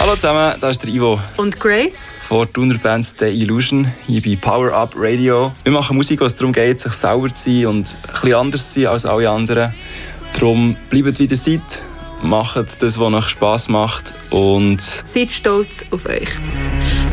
Hallo zusammen, da ist der Ivo. Und Grace. Von der Thuner Band The Illusion, hier bei Power Up Radio. Wir machen Musik, wo es darum geht, sich sauber zu sein und ein bisschen anders zu sein als alle anderen. Darum bleibt wie ihr seid, macht das, was euch Spass macht und seid stolz auf euch.